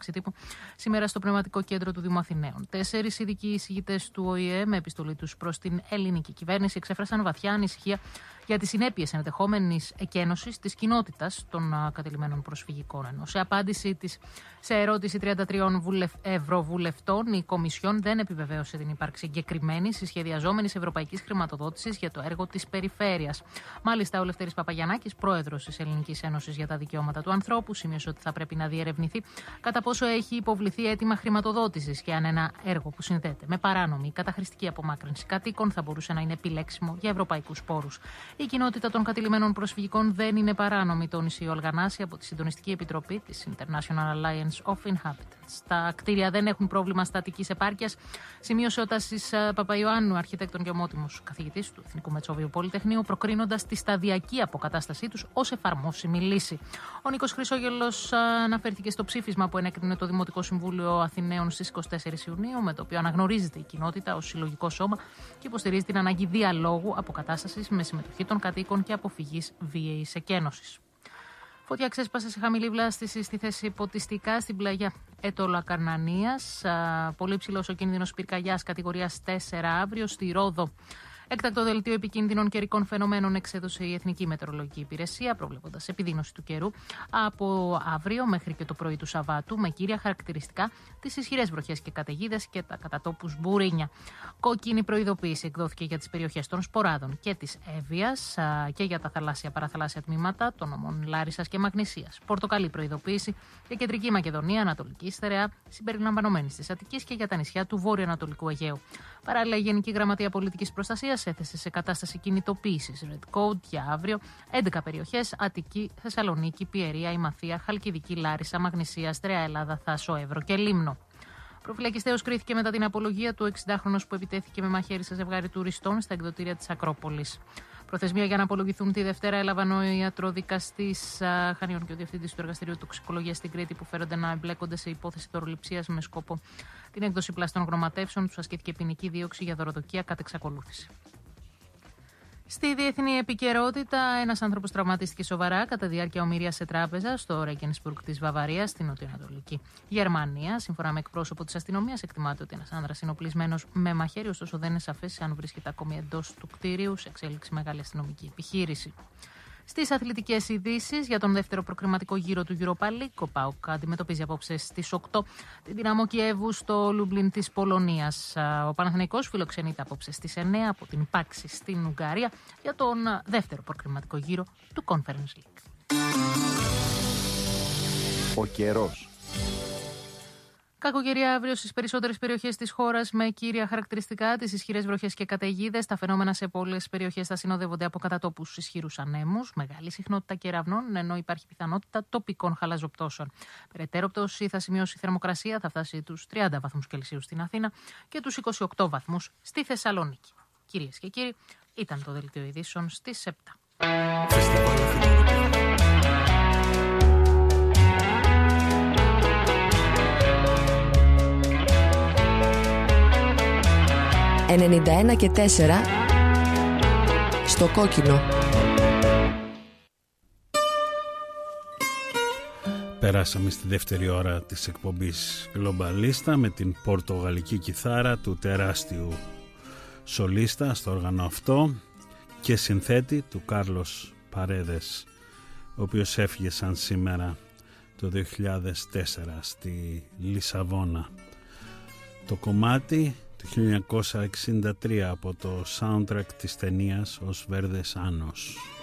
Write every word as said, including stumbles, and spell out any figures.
συνέντευξη τύπου σήμερα στο Πνευματικό Κέντρο του Δήμου Αθηναίων. Τέσσερις ειδικοί εισηγητές του Ο Η Ε, με επιστολή τους προς την ελληνική κυβέρνηση, εξέφρασαν βαθιά ανησυχία για τις συνέπειες ενδεχόμενης εκένωσης της κοινότητας των κατελημένων προσφυγικών. Ενώ σε απάντηση της σε ερώτηση τριάντα τριών ευρωβουλευτών, η Κομισιόν δεν επιβεβαίωσε την ύπαρξη εγκεκριμένης συσχεδιαζόμενης ευρωπαϊκής χρηματοδότησης για το έργο της περιφέρειας. Μάλιστα, ο Λευτέρης Παπαγιαννάκης, πρόεδρος της Ελληνικής Ένωσης για τα Δικαιώματα του Ανθρώπου, σημείωσε ότι θα πρέπει να διερευνηθεί κατά πόσο έχει υποβληθεί αίτημα χρηματοδότησης και αν ένα έργο που συνδέεται με παράνομη ή καταχρηστική απομάκρυνση κατοίκων θα μπορούσε να είναι επιλέξιμο για ευρωπαϊκούς πόρους. Η κοινότητα των κατηλημένων προσφυγικών δεν είναι παράνομη, τόνισε η Όλγα Νάση από τη Συντονιστική Επιτροπή της International Alliance of Inhabitants. Τα κτίρια δεν έχουν πρόβλημα στατικής επάρκειας, σημείωσε ο Τάσης Παπαϊωάννου, αρχιτέκτον και ομότιμος καθηγητής του Εθνικού Μετσόβιου Πολυτεχνείου, προκρίνοντας τη σταδιακή αποκατάστασή τους ως εφαρμόσιμη λύση. Ο Νίκος Χρυσόγελος αναφέρθηκε στο ψήφισμα που ενέκρινε το Δημοτικό Συμβούλιο Αθηναίων στις είκοσι τέσσερις Ιουνίου, με το οποίο αναγνωρίζεται η κοινότητα ως συλλογικό σώμα και υποστηρίζει την ανάγκη διαλόγου, αποκατάστασης με συμμετοχή των κατοίκων και αποφυγής βίαιης εκένωσης. Φωτιά ξέσπασε σε χαμηλή βλάστηση στη θέση ποτιστικά στην πλαγιά Έτολα Καρνανίας. Πολύ ψηλός ο κίνδυνος πυρκαγιάς κατηγορίας τέσσερα αύριο στη Ρόδο. Έκτακτο δελτίο επικίνδυνων καιρικών φαινομένων εξέδωσε η Εθνική Μετεωρολογική Υπηρεσία, προβλέποντας επιδείνωση του καιρού από αύριο μέχρι και το πρωί του Σαββάτου, με κύρια χαρακτηριστικά τις ισχυρές βροχές και καταιγίδες και τα κατά τόπους μπουρίνια. Κόκκινη προειδοποίηση εκδόθηκε για τις περιοχές των Σποράδων και της Εύβοιας και για τα θαλάσσια παραθαλάσσια τμήματα των νομών Λάρισσας και Μαγνησίας. Πορτοκαλί προειδοποίηση για Κεντρική Μακεδονία, Ανατολική Στερεά, συμπεριλαμβανομένης της Αττικής και για τα νησιά του Βόρειο-Ανατολικού Αιγαίου. Παράλληλα, η Γενική Γραμματεία Πολιτικής Προστασίας έθεσε σε κατάσταση κινητοποίησης Red Code για αύριο έντεκα περιοχές: Αττική, Θεσσαλονίκη, Πιερία, Ημαθία, Χαλκιδική, Λάρισα, Μαγνησία, Στρέα Ελλάδα, Θάσο, Εύρο και Λίμνο. Προφυλακιστέος κρίθηκε μετά την απολογία του εξηντάχρονος που επιτέθηκε με μαχαίρι σε ζευγάρι τουριστών στα εκδοτήρια της Ακρόπολης. Προθεσμία για να απολογηθούν τη Δευτέρα έλαβαν ο ιατροδικαστής Χανιών και ο διευθυντής του Εργαστηρίου Τοξικολογίας στην Κρήτη, που φέρονται να εμπλέκονται σε υπόθεση δωροληψίας με σκόπο την έκδοση πλαστών χρωματεύσεων. Τους ασκήθηκε ποινική δίωξη για δωροδοκία κατ' εξακολούθηση. Στη διεθνή επικαιρότητα, ένας άνθρωπος τραυματίστηκε σοβαρά κατά διάρκεια ομηρίας σε τράπεζα στο Ρέγκενσμπουργκ της Βαβαρίας, στην νοτιοανατολική Γερμανία. Σύμφωνα με εκπρόσωπο της αστυνομίας, εκτιμάται ότι ένας άνδρας είναι οπλισμένος με μαχαίρι, ωστόσο δεν είναι σαφές αν βρίσκεται ακόμη εντός του κτίριου, σε εξέλιξη μεγάλη αστυνομική επιχείρηση. Στις αθλητικές ειδήσεις, για τον δεύτερο προκριματικό γύρο του Europa League, ο ΠΑΟΚ αντιμετωπίζει απόψε στις οκτώ την Δυναμό Κιέβου στο Λούμπλιν της Πολωνίας. Ο Παναθηναϊκός φιλοξενείται απόψε στις εννέα από την Πάξη στην Ουγγαρία για τον δεύτερο προκριματικό γύρο του Conference League. Ο καιρός. Κακοκαιρία αύριο στις περισσότερες περιοχές της χώρας, με κύρια χαρακτηριστικά τις ισχυρές βροχές και καταιγίδες. Τα φαινόμενα σε πολλές περιοχές θα συνοδεύονται από κατά τόπους ισχυρούς ανέμους, μεγάλη συχνότητα κεραυνών, ενώ υπάρχει πιθανότητα τοπικών χαλαζοπτώσεων. Περαιτέρω πτώση θα σημειώσει η θερμοκρασία, θα φτάσει τους τριάντα βαθμούς Κελσίου στην Αθήνα και τους είκοσι οκτώ βαθμούς στη Θεσσαλονίκη. Κυρίες και κύριοι, ήταν το δελτίο ειδήσεων στις επτά. ενενήντα ένα και τέσσερα στο κόκκινο. Περάσαμε στη δεύτερη ώρα της εκπομπής Γλομπαλίστα με την πορτογαλική κιθάρα του τεράστιου σολίστα στο όργανο αυτό και συνθέτη του Κάρλος Παρέδες, ο οποίος έφυγε σαν σήμερα το δύο χιλιάδες τέσσερα στη Λισαβόνα. Το κομμάτι του χίλια εννιακόσια εξήντα τρία από το soundtrack της ταινίας «Os Verdes Anos».